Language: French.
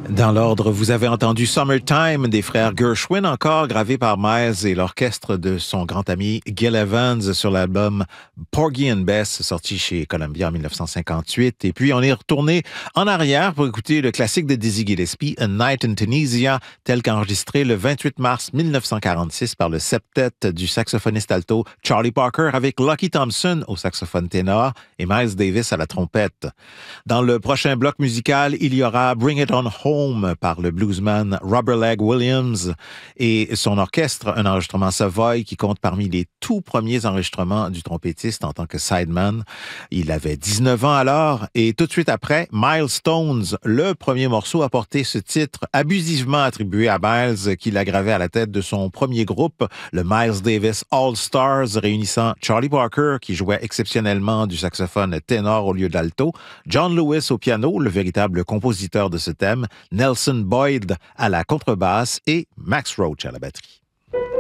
Dans l'ordre, vous avez entendu Summertime des frères Gershwin, encore gravé par Miles et l'orchestre de son grand ami Gil Evans sur l'album Porgy and Bess, sorti chez Columbia en 1958. Et puis, on est retourné en arrière pour écouter le classique de Dizzy Gillespie, A Night in Tunisia, tel qu'enregistré le 28 mars 1946 par le septet du saxophoniste alto Charlie Parker avec Lucky Thompson au saxophone ténor et Miles Davis à la trompette. Dans le prochain bloc musical, il y aura Bring It On Home par le bluesman Robert Legg Williams et son orchestre, un enregistrement Savoy qui compte parmi les tout premiers enregistrements du trompettiste en tant que sideman. Il avait 19 ans alors et tout de suite après, Milestones, le premier morceau à porter ce titre abusivement attribué à Miles qui l'a gravé à la tête de son premier groupe, le Miles Davis All Stars, réunissant Charlie Parker qui jouait exceptionnellement du saxophone ténor au lieu d'alto, John Lewis au piano, le véritable compositeur de ce thème, Nelson Boyd à la contrebasse et Max Roach à la batterie.